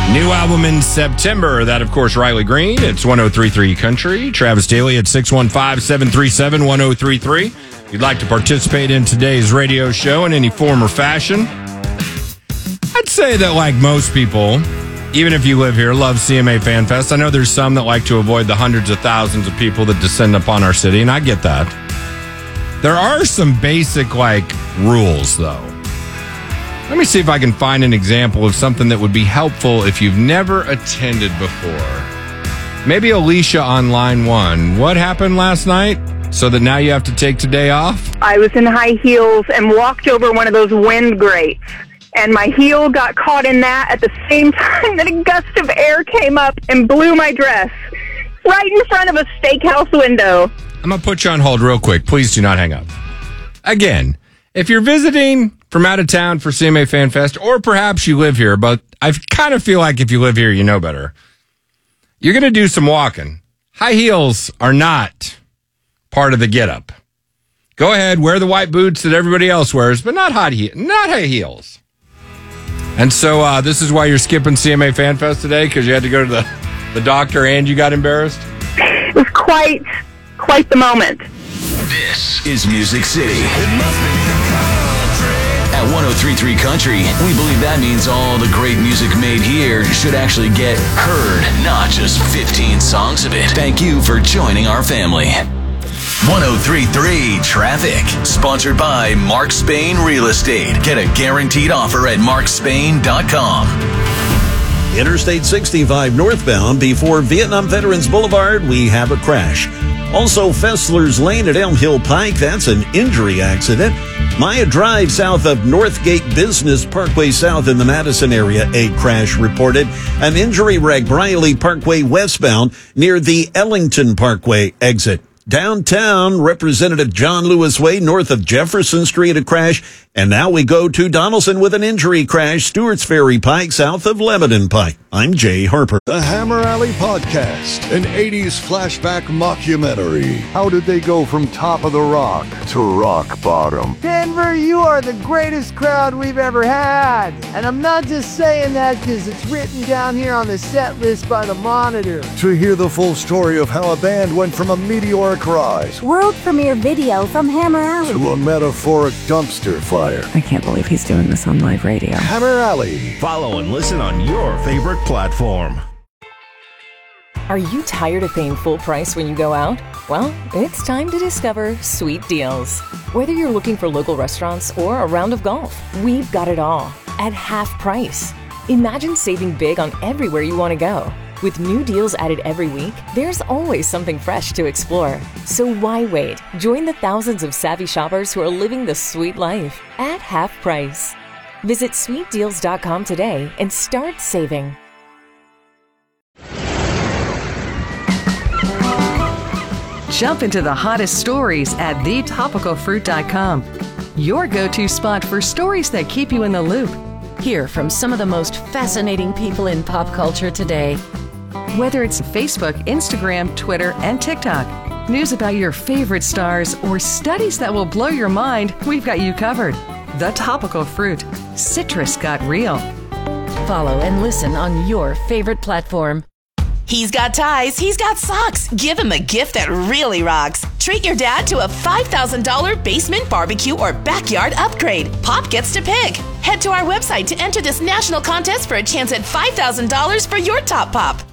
New album in September. That, of course, Riley Green. It's 103.3 Country. Travis Daly at 615-737-1033. If you'd like to participate in today's radio show in any form or fashion, I'd say that, like most people, even if you live here, love CMA Fan Fest. I know there's some that like to avoid the hundreds of thousands of people that descend upon our city, and I get that. There are some basic, rules, though. Let me see if I can find an example of something that would be helpful if you've never attended before. Maybe Alicia on line one. What happened last night so that now you have to take today off? I was in high heels and walked over one of those wind grates, and my heel got caught in that at the same time that a gust of air came up and blew my dress right in front of a steakhouse window. I'm going to put you on hold real quick. Please do not hang up. Again, if you're visiting from out of town for CMA Fan Fest, or perhaps you live here, but I kind of feel like if you live here, you know better. You're going to do some walking. High heels are not part of the getup. Go ahead, wear the white boots that everybody else wears, but not high heels. And so this is why you're skipping CMA Fan Fest today, because you had to go to the doctor and you got embarrassed? It was quite the moment. This is Music City. At 103.3 Country, we believe that means all the great music made here should actually get heard, not just 15 songs of it. Thank you for joining our family. 103.3 Traffic, sponsored by Mark Spain Real Estate. Get a guaranteed offer at markspain.com. Interstate 65 northbound before Vietnam Veterans Boulevard, we have a crash. Also, Fessler's Lane at Elm Hill Pike, that's an injury accident. Maya Drive south of Northgate Business Parkway south in the Madison area, a crash reported. An injury wreck, Briley Parkway westbound near the Ellington Parkway exit. Downtown, Representative John Lewis Way north of Jefferson Street, a crash. And now we go to Donaldson with an injury crash, Stewart's Ferry Pike south of Lebanon Pike. I'm Jay Harper. The Hammer Alley Podcast, an 80s flashback mockumentary. How did they go from top of the rock to rock bottom? Denver, you are the greatest crowd we've ever had. And I'm not just saying that because it's written down here on the set list by the Monitor. To hear the full story of how a band went from a meteoric rise world premiere video from Hammer Alley to a metaphoric dumpster fire. I can't believe he's doing this on live radio. Hammer Alley. Follow and listen on your favorite platform. Are you tired of paying full price when you go out? Well, it's time to discover Sweet Deals. Whether you're looking for local restaurants or a round of golf, we've got it all at half price. Imagine saving big on everywhere you want to go. With new deals added every week, there's always something fresh to explore. So why wait? Join the thousands of savvy shoppers who are living the sweet life at half price. Visit sweetdeals.com today and start saving. Jump into the hottest stories at thetopicalfruit.com. Your go-to spot for stories that keep you in the loop. Hear from some of the most fascinating people in pop culture today. Whether it's Facebook, Instagram, Twitter, and TikTok, news about your favorite stars, or studies that will blow your mind, we've got you covered. The Topical Fruit. Citrus got real. Follow and listen on your favorite platform. He's got ties, he's got socks. Give him a gift that really rocks. Treat your dad to a $5,000 basement barbecue or backyard upgrade. Pop gets to pick. Head to our website to enter this national contest for a chance at $5,000 for your top pop.